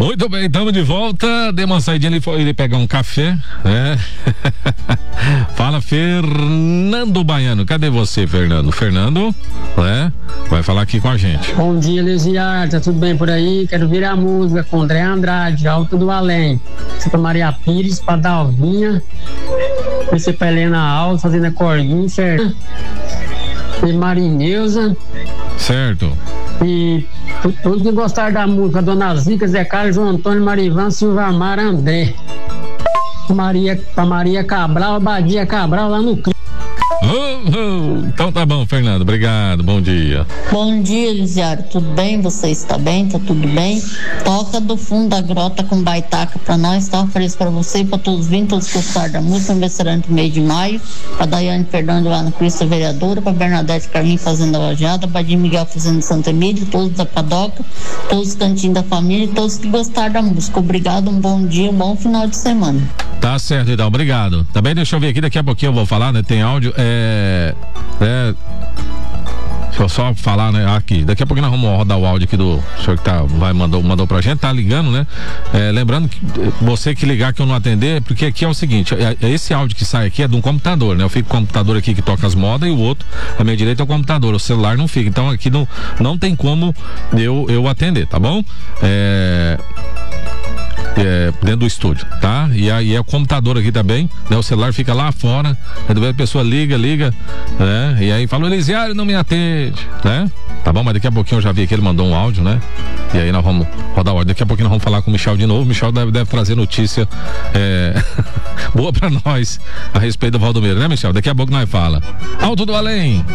Muito bem, estamos de volta. Dei uma saidinha ali, foi ele pegar um café, né? Fala, Fernando Baiano. Cadê você, Fernando? Fernando, né? Vai falar aqui com a gente. Bom dia, Elisiar. Tá tudo bem por aí? Quero vir a música com André Andrade, Alto do Além. Santa Maria Pires, pra Dalvinha. Príncipe Helena Alves, fazendo a Corguinha, certo? E Marineuza. Certo. E todos que gostaram da música, Dona Zica, Zé Carlos, João Antônio, Marivan, Silva Mar, André. Pra Maria Cabral, Badia Cabral, lá no Cristo. Então tá bom, Fernando, obrigado, bom dia. Bom dia, Elisiário, tudo bem? Você está bem? Tá tudo bem? Toca do fundo da grota com baitaca pra nós, tá? Ofereço pra você e pra todos vindo, todos que gostaram da música, aniversariante meio de maio, pra Daiane Fernando lá no Cristo Vereadora, pra Bernadette Carlinhos fazendo a Lajada, Badim Miguel fazendo Santa Emília, todos da Padoca, todos os cantinhos da família e todos que gostaram da música. Obrigado, um bom dia, um bom final de semana. Tá certo, então, obrigado. Também deixa eu ver aqui, daqui a pouquinho eu vou falar, né? Tem áudio, deixa eu só falar, né? Aqui, daqui a pouco nós vamos rodar o áudio aqui do senhor que mandou pra gente, tá ligando, né? Lembrando que você que ligar que eu não atender, porque aqui é o seguinte, esse áudio que sai aqui é de um computador, né? Eu fico com o computador aqui que toca as modas e o outro, à minha direita é o computador, o celular não fica, então aqui não tem como eu atender, tá bom? Dentro do estúdio, tá? E aí é o computador aqui também, né? O celular fica lá fora, a pessoa liga, né? E aí fala, Elisiário, não me atende, né? Tá bom, mas daqui a pouquinho eu já vi que ele mandou um áudio, né? E aí nós vamos rodar o áudio, daqui a pouquinho nós vamos falar com o Michel de novo. O Michel deve trazer notícia boa pra nós a respeito do Valdomiro, né, Michel? Daqui a pouco nós fala. Alto do Além.